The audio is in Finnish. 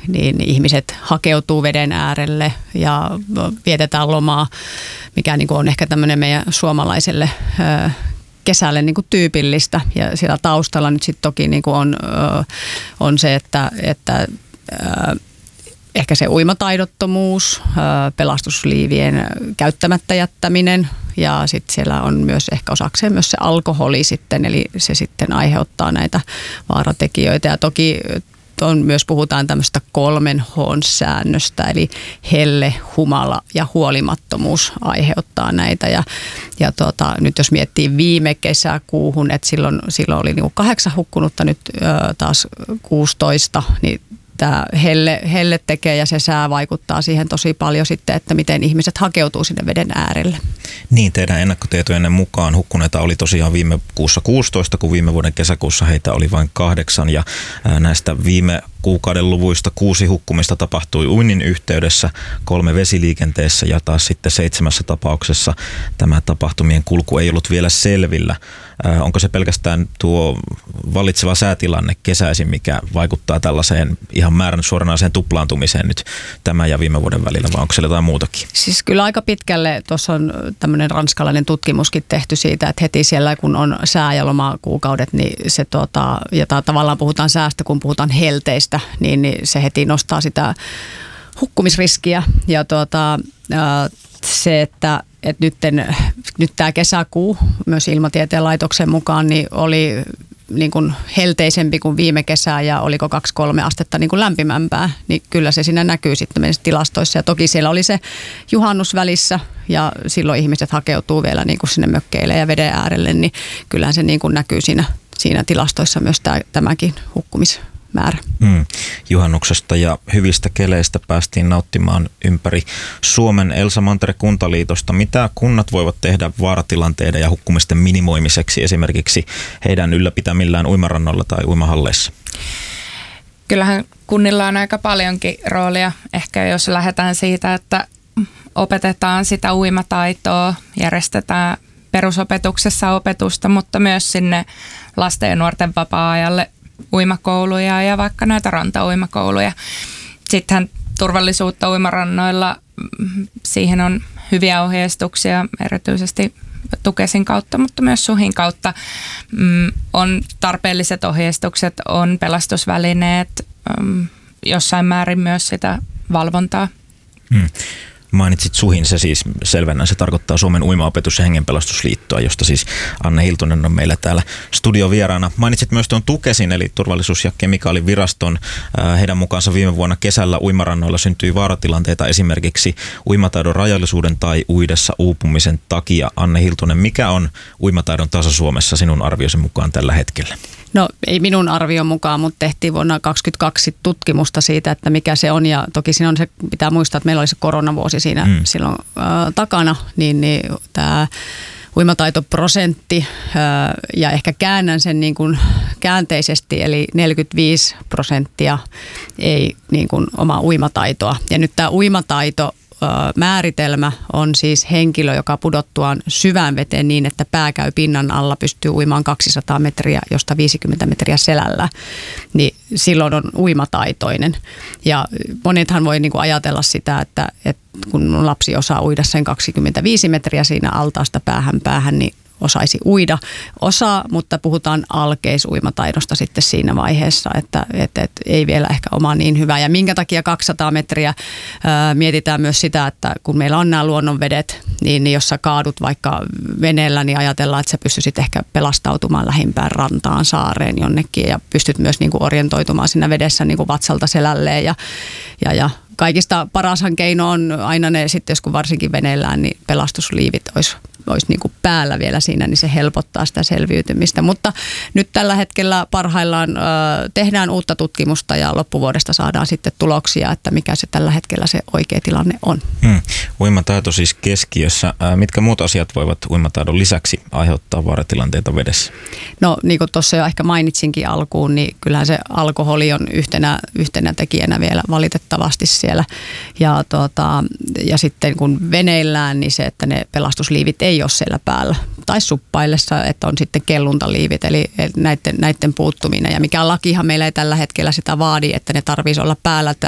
niin ihmiset hakeutuu veden äärelle ja vietetään lomaa, mikä niin kuin on ehkä tämmöinen meidän suomalaiselle kesälle niin kuin tyypillistä. Ja siellä taustalla nyt sitten toki niin kuin on se, että ehkä se uimataidottomuus, pelastusliivien käyttämättä jättäminen ja sitten siellä on myös ehkä osakseen myös se alkoholi sitten, eli se sitten aiheuttaa näitä vaaratekijöitä. Ja toki myös puhutaan tämmöistä 3 H:n-säännöstä, eli helle, humala ja huolimattomuus aiheuttaa näitä. Ja nyt jos miettii viime kesäkuuhun, että silloin oli niinku 8 hukkunutta, nyt taas 16, niin tämä helle tekee ja se sää vaikuttaa siihen tosi paljon sitten, että miten ihmiset hakeutuu sinne veden äärelle. Niin, teidän ennakkotietojen mukaan hukkuneita oli tosiaan viime kuussa 16, kun viime vuoden kesäkuussa heitä oli vain 8 ja näistä viime kuukauden luvuista 6 hukkumista tapahtui uinnin yhteydessä, 3 vesiliikenteessä ja taas sitten 7 tapauksessa tämä tapahtumien kulku ei ollut vielä selvillä. Onko se pelkästään tuo vallitseva säätilanne kesäisin, mikä vaikuttaa tällaiseen ihan määrän suoranaiseen tuplaantumiseen nyt tämän ja viime vuoden välillä, vai onko siellä jotain muutakin? Siis kyllä aika pitkälle tuossa on tämmöinen ranskalainen tutkimuskin tehty siitä, että heti siellä kun on sää- ja lomakuukaudet, niin se ja tavallaan puhutaan säästä, kun puhutaan helteistä, niin se heti nostaa sitä hukkumisriskiä ja se, että nyt tämä kesäkuu myös Ilmatieteen laitoksen mukaan niin oli niin kuin helteisempi kuin viime kesää ja oliko 2-3 astetta niin kuin lämpimämpää, niin kyllä se siinä näkyy sitten meidän tilastoissa. Ja toki siellä oli se juhannus välissä ja silloin ihmiset hakeutuu vielä niin kuin sinne mökkeille ja veden äärelle, niin kyllähän se niin kuin näkyy siinä tilastoissa myös tämäkin hukkumismäärä. Juhannuksesta ja hyvistä keleistä päästiin nauttimaan ympäri Suomen. Elsa Mantere Kuntaliitosta. Mitä kunnat voivat tehdä vaaratilanteiden ja hukkumisten minimoimiseksi esimerkiksi heidän ylläpitämillään uimarannoilla tai uimahalleissa? Kyllähän kunnilla on aika paljonkin roolia. Ehkä jos lähdetään siitä, että opetetaan sitä uimataitoa, järjestetään perusopetuksessa opetusta, mutta myös sinne lasten ja nuorten vapaa-ajalle uimakouluja ja vaikka näitä rantauimakouluja. Sittenhän turvallisuutta uimarannoilla, siihen on hyviä ohjeistuksia, erityisesti Tukesin kautta, mutta myös SUHin kautta. On tarpeelliset ohjeistukset, on pelastusvälineet, jossain määrin myös sitä valvontaa. Mainitsit SUHin, se siis selvennä, se tarkoittaa Suomen uimaopetus- ja hengenpelastusliittoa, josta siis Anne Hiltunen on meillä täällä studiovieraana. Mainitsit myös tuon Tukesin, eli turvallisuus- ja kemikaaliviraston. Heidän mukaansa viime vuonna kesällä uimarannoilla syntyi vaaratilanteita esimerkiksi uimataidon rajallisuuden tai uidessa uupumisen takia. Anne Hiltunen, mikä on uimataidon taso Suomessa sinun arviosi mukaan tällä hetkellä? No ei minun arvion mukaan, mutta tehtiin vuonna 2022 tutkimusta siitä, että mikä se on. Ja toki siinä on se, pitää muistaa, että meillä oli se koronavuosi siinä silloin takana, niin tämä uimataitoprosentti ja ehkä käännän sen niin kuin käänteisesti, eli 45% ei niin kuin omaa uimataitoa. Ja nyt tämä uimataito määritelmä on siis henkilö, joka pudottuaan syvään veteen niin, että pää käy pinnan alla, pystyy uimaan 200 metriä, josta 50 metriä selällä, niin silloin on uimataitoinen. Ja monethan voi niin kuin ajatella sitä, että kun lapsi osaa uida sen 25 metriä siinä altaasta päähän, niin osaisi uida. Mutta puhutaan alkeisuimataidosta sitten siinä vaiheessa, että ei vielä ehkä oma niin hyvä. Ja minkä takia 200 metriä mietitään myös sitä, että kun meillä on nämä luonnonvedet, niin jos sä kaadut vaikka veneellä, niin ajatellaan, että sä pystyisit ehkä pelastautumaan lähimpään rantaan, saareen jonnekin ja pystyt myös niin kuin orientoitumaan siinä vedessä niin kuin vatsalta selälleen ja kaikista parashan keino on aina ne sitten, jos kun varsinkin veneellään, niin pelastusliivit olisi niin kuin päällä vielä siinä, niin se helpottaa sitä selviytymistä. Mutta nyt tällä hetkellä parhaillaan tehdään uutta tutkimusta ja loppuvuodesta saadaan sitten tuloksia, että mikä se tällä hetkellä se oikea tilanne on. Uimataito siis keskiössä. Mitkä muut asiat voivat uimataidon lisäksi aiheuttaa vaaratilanteita vedessä? No niin kuin tuossa jo ehkä mainitsinkin alkuun, niin kyllähän se alkoholi on yhtenä tekijänä vielä valitettavasti siellä. Ja sitten kun veneillään, niin se, että ne pelastusliivit ei ole siellä päällä. Tai suppaillessa, että on sitten kelluntaliivit, eli näiden puuttuminen. Ja mikä lakihan meillä ei tällä hetkellä sitä vaadi, että ne tarvitsisi olla päällä.